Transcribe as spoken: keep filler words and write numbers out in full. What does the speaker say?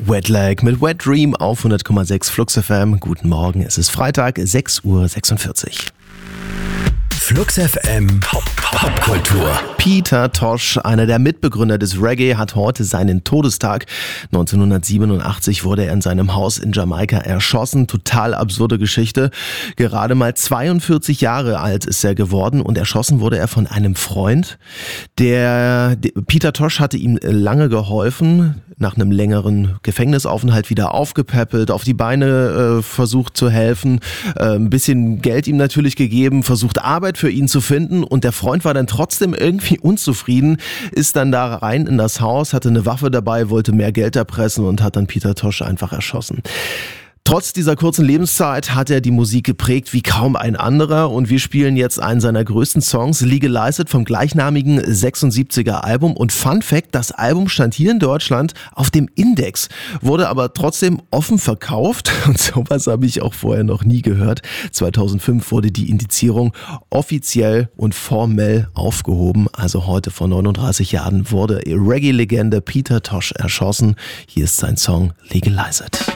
Wet Leg mit Wet Dream auf hundert Komma sechs Flux F M. Guten Morgen, es ist Freitag, sechs Uhr sechsundvierzig. Flux F M Popkultur. Peter Tosh, einer der Mitbegründer des Reggae, hat heute seinen Todestag. neunzehnhundertsiebenundachtzig wurde er in seinem Haus in Jamaika erschossen. Total absurde Geschichte. Gerade mal zweiundvierzig Jahre alt ist er geworden und erschossen wurde er von einem Freund. Der, der Peter Tosh hatte ihm lange geholfen, nach einem längeren Gefängnisaufenthalt wieder aufgepäppelt, auf die Beine äh, versucht zu helfen, äh, ein bisschen Geld ihm natürlich gegeben, versucht Arbeit für ihn zu finden und der Freund war dann trotzdem irgendwie unzufrieden, ist dann da rein in das Haus, hatte eine Waffe dabei, wollte mehr Geld erpressen und hat dann Peter Tosh einfach erschossen. Trotz dieser kurzen Lebenszeit hat er die Musik geprägt wie kaum ein anderer und wir spielen jetzt einen seiner größten Songs, Legalize It, vom gleichnamigen sechsundsiebziger Album. Und Fun Fact, das Album stand hier in Deutschland auf dem Index, wurde aber trotzdem offen verkauft und sowas habe ich auch vorher noch nie gehört. zweitausendfünf wurde die Indizierung offiziell und formell aufgehoben, also heute vor neununddreißig Jahren wurde Reggae-Legende Peter Tosh erschossen. Hier ist sein Song Legalize It.